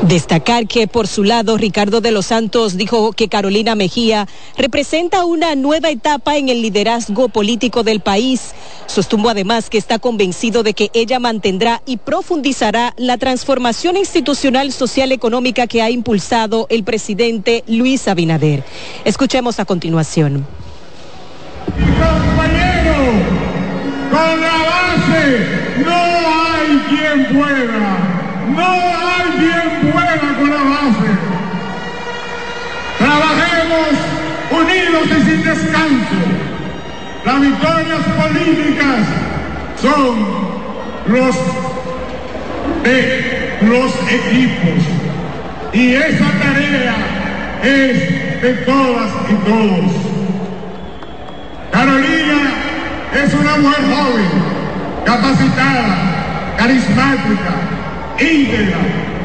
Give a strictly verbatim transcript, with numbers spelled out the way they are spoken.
Destacar que por su lado Ricardo de los Santos dijo que Carolina Mejía representa una nueva etapa en el liderazgo político del país. Sostuvo además que está convencido de que ella mantendrá y profundizará la transformación institucional, social, económica que ha impulsado el presidente Luis Abinader. Escuchemos a continuación. Compañero, con la base no hay quien pueda. No hay quien pueda con la base. Trabajemos unidos y sin descanso. Las victorias políticas son los de los equipos. Y esa tarea es de todas y todos. Carolina es una mujer joven, capacitada, carismática, íntegra,